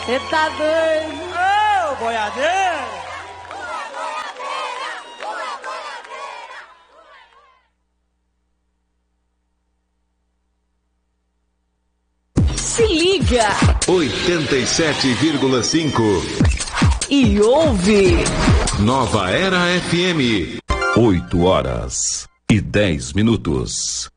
Você tá doido? Ô, boiadeiro! Se liga! 87,5. E ouve! Nova Era FM. 8 horas e 10 minutos.